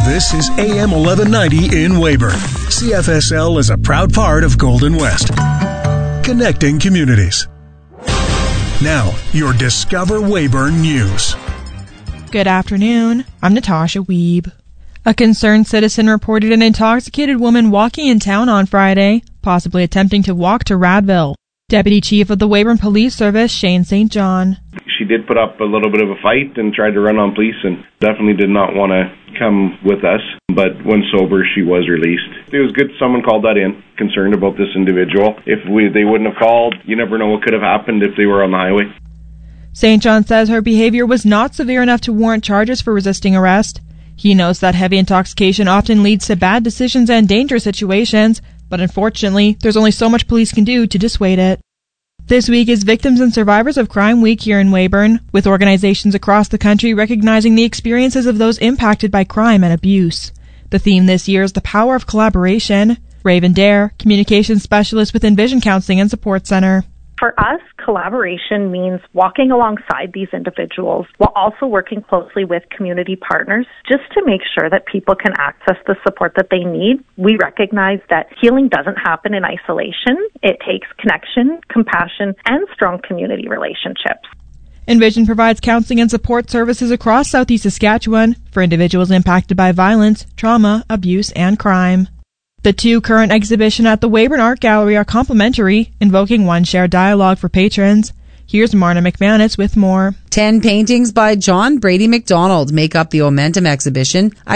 This is AM 1190 in Weyburn. CFSL is a proud part of Golden West. Connecting communities. Now, your Discover Weyburn News. Good afternoon. I'm Natasha Wiebe. A concerned citizen reported an intoxicated woman walking in town on Friday, possibly attempting to walk to Radville. Deputy Chief of the Weyburn Police Service, Shane St. John. She did put up a little bit of a fight and tried to run on police and definitely did not want to come with us. But when sober, she was released. It was good someone called that in, concerned about this individual. If they wouldn't have called, you never know what could have happened if they were on the highway. St. John says her behavior was not severe enough to warrant charges for resisting arrest. He notes that heavy intoxication often leads to bad decisions and dangerous situations, but unfortunately, there's only so much police can do to dissuade it. This week is Victims and Survivors of Crime Week here in Weyburn, with organizations across the country recognizing the experiences of those impacted by crime and abuse. The theme this year is the power of collaboration. Raven Dare, communications specialist with Envision Counseling and Support Center. For us, collaboration means walking alongside these individuals while also working closely with community partners just to make sure that people can access the support that they need. We recognize that healing doesn't happen in isolation. It takes connection, compassion, and strong community relationships. Envision provides counseling and support services across Southeast Saskatchewan for individuals impacted by violence, trauma, abuse, and crime. The two current exhibitions at the Weyburn Art Gallery are complimentary, invoking one shared dialogue for patrons. Here's Marna McManus with more. 10 paintings by John Brady McDonald make up the Omentum exhibition.